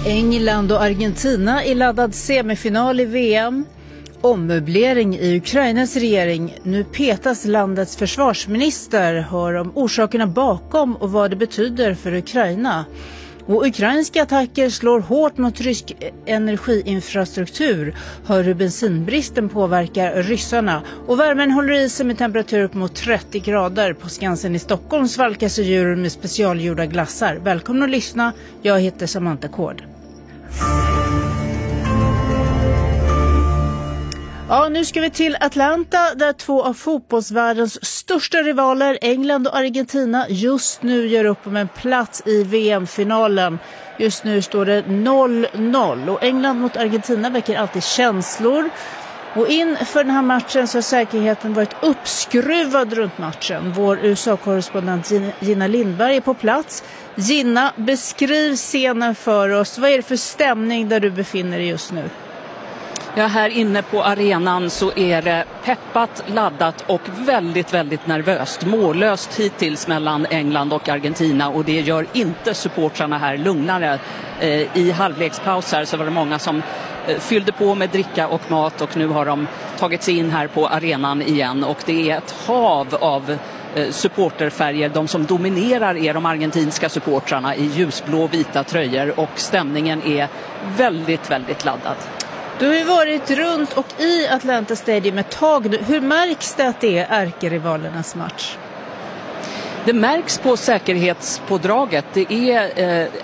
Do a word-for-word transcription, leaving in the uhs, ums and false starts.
England och Argentina i laddad semifinal i V M. Ommöblering i Ukrainas regering. Nu petas landets försvarsminister. Hör om orsakerna bakom och vad det betyder för Ukraina. Och ukrainska attacker slår hårt mot rysk energiinfrastruktur. Hör hur bensinbristen påverkar ryssarna. Och värmen håller i sig med temperatur upp mot trettio grader. På Skansen i Stockholm svalkas djur med specialgjorda glassar. Välkomna att lyssna. Jag heter Samantha Kård. Ja, nu ska vi till Atlanta där två av fotbollsvärldens största rivaler, England och Argentina, just nu gör upp om en plats i V M-finalen. Just nu står det noll noll och England mot Argentina väcker alltid känslor. Och inför den här matchen så har säkerheten varit uppskruvad runt matchen. Vår U S A-korrespondent Gina Lindberg är på plats. Gina, beskriv scenen för oss. Vad är det för stämning där du befinner dig just nu? Ja, här inne på arenan så är det peppat, laddat och väldigt, väldigt nervöst. Mållöst hittills mellan England och Argentina och det gör inte supportrarna här lugnare. Eh, I halvlekspaus här så var det många som eh, fyllde på med dricka och mat och nu har de tagit sig in här på arenan igen. Och det är ett hav av eh, supporterfärger. De som dominerar är de argentinska supportrarna i ljusblå vita tröjor och stämningen är väldigt, väldigt laddad. Du har ju varit runt och i Atlanta Stadium ett tag nu. Hur märks det att det är ärkerivalernas match? Det märks på säkerhetspådraget. Det är eh,